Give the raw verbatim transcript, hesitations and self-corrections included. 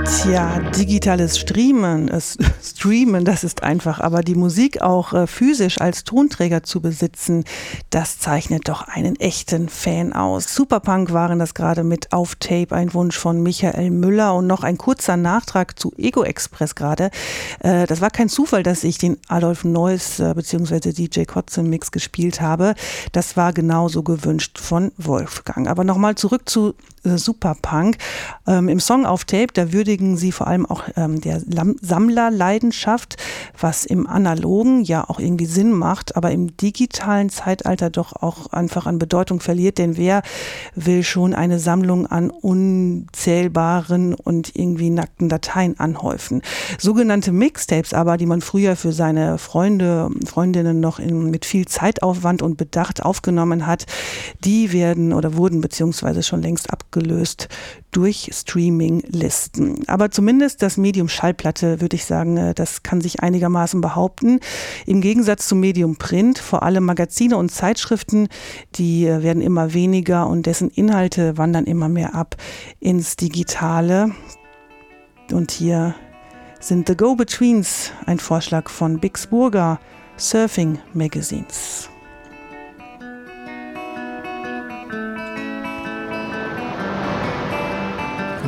Tja, digitales Streamen, äh, Streamen, das ist einfach, aber die Musik auch äh, physisch als Tonträger zu besitzen, das zeichnet doch einen echten Fan aus. Superpunk waren das gerade mit Auf Tape, ein Wunsch von Michael Müller, und noch ein kurzer Nachtrag zu Ego Express gerade. Äh, das war kein Zufall, dass ich den Adolf Neuss äh, bzw. D J Kotze Mix gespielt habe. Das war genauso gewünscht von Wolfgang. Aber nochmal zurück zu äh, Superpunk. Ähm, Im Song Auf Tape, da würdigen sie vor allem auch ähm, der Lam- Sammlerleidenschaft, was im Analogen ja auch irgendwie Sinn macht, aber im digitalen Zeitalter doch auch einfach an Bedeutung verliert, denn wer will schon eine Sammlung an unzählbaren und irgendwie nackten Dateien anhäufen. Sogenannte Mixtapes aber, die man früher für seine Freunde, Freundinnen noch in, mit viel Zeitaufwand und Bedacht aufgenommen hat, die werden oder wurden beziehungsweise schon längst abgelöst durch Streaming-Listen. Aber zumindest das Medium Schallplatte, würde ich sagen, das kann sich einigermaßen behaupten. Im Gegensatz zum Medium Print, vor allem Magazine und Zeitschriften, die werden immer weniger und dessen Inhalte wandern immer mehr ab ins Digitale. Und hier sind The Go-Betweens, ein Vorschlag von Bix Burger, Surfing Magazines.